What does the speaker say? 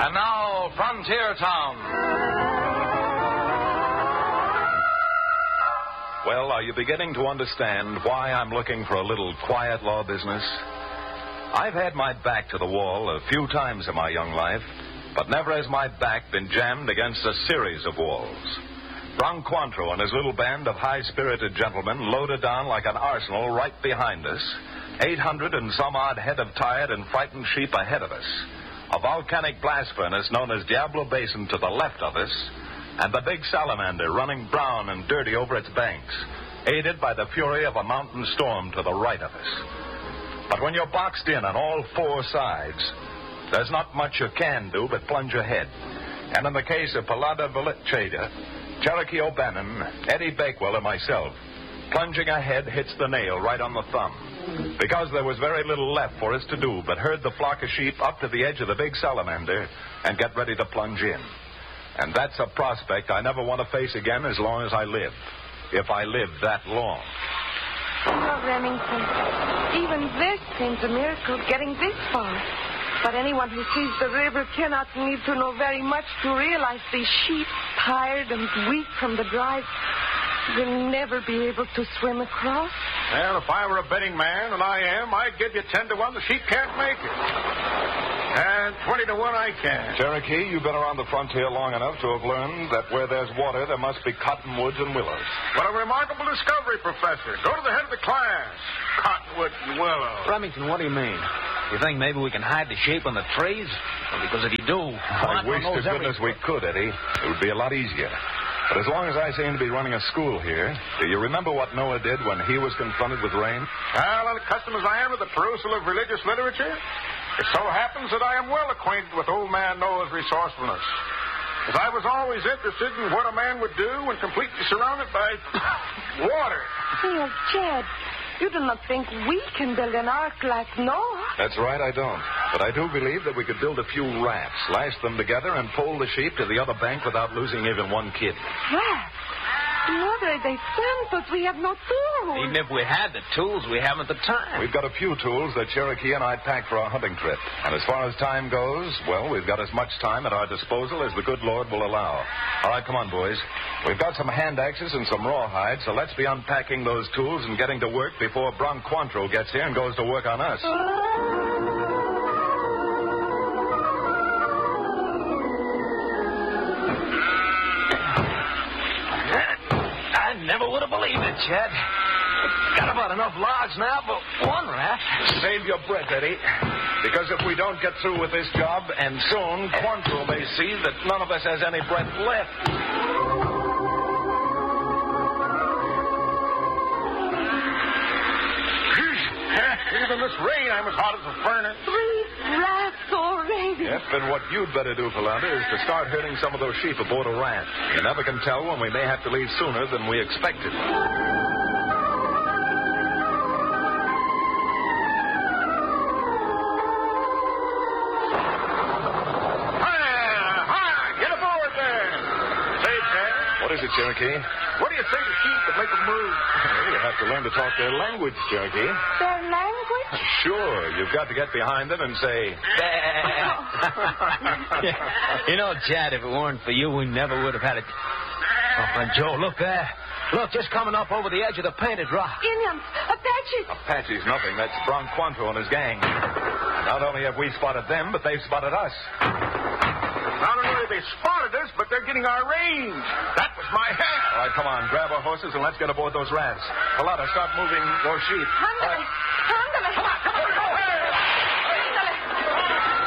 And now, Frontier Town. Well, are you beginning to understand why I'm looking for a little quiet law business? I've had my back to the wall a few times in my young life, but never has my back been jammed against a series of walls. Bron Quantrill and his little band of high-spirited gentlemen loaded down like an arsenal right behind us, 800 and some odd head of tired and frightened sheep ahead of us, a volcanic blast furnace known as Diablo Basin to the left of us, and the big salamander running brown and dirty over its banks, aided by the fury of a mountain storm to the right of us. But when you're boxed in on all four sides, there's not much you can do but plunge ahead. And in the case of Palada Velicheda, Cherokee O'Bannon, Eddie Bakewell, and myself, plunging ahead hits the nail right on the thumb. Because there was very little left for us to do but herd the flock of sheep up to the edge of the big salamander and get ready to plunge in. And that's a prospect I never want to face again as long as I live. If I live that long. Oh, Remington, even this seems a miracle, getting this far. But anyone who sees the river cannot need to know very much to realize these sheep, tired and weak from the drive, will never be able to swim across. Well, if I were a betting man, and I am, I'd give you 10 to 1 the sheep can't make it. And 20 to 1 I can. Cherokee, you've been around the frontier long enough to have learned that where there's water, there must be cottonwoods and willows. What a remarkable discovery, Professor. Go to the head of the class. Cottonwoods and willows. Remington, what do you mean? You think maybe we can hide the sheep on the trees? Well, because if you do... I wish to goodness we could, Eddie. It would be a lot easier. But as long as I seem to be running a school here, do you remember what Noah did when he was confronted with rain? Well, unaccustomed as I am to the perusal of religious literature, it so happens that I am well acquainted with old man Noah's resourcefulness. As I was always interested in what a man would do when completely surrounded by water. Dear Jed, you do not think we can build an ark like Noah? That's right, I don't. But I do believe that we could build a few rafts, lash them together, and pole the sheep to the other bank without losing even one kid. Rafts? Mother, they sound, but we have no tools. Even if we had the tools, we haven't the time. We've got a few tools that Cherokee and I packed for our hunting trip. And as far as time goes, well, we've got as much time at our disposal as the good Lord will allow. All right, come on, boys. We've got some hand axes and some rawhide, so let's be unpacking those tools and getting to work before Bron Quantrill gets here and goes to work on us. Never would have believed it, Chad. Got about enough logs now for one raft. Save your breath, Eddie. Because if we don't get through with this job, and soon, Quantrill may see that none of us has any breath left. Even this rain, I'm as hot as a furnace. 3 rafts already. Yep, and what you'd better do, Palanda, is to start herding some of those sheep aboard a raft. You never can tell when we may have to leave sooner than we expected. Get aboard there. Say, Chad. What is it, Cherokee? What do you say to sheep that make them move? Well, you have to learn to talk their language, Cherokee. Their language? Sure. You've got to get behind them and say, You know, Chad, if it weren't for you, we never would have had it. Oh, and Joe, look there. Look, just coming up over the edge of the painted rock. Indians, Apaches. Apache's nothing. That's Bron Quantrill and his gang. Not only have we spotted them, but they've spotted us. Not only have they spotted us, but they're getting our range. That was my hat. All right, come on. Grab our horses and let's get aboard those rafts. Palada, start moving those sheep. Hungry.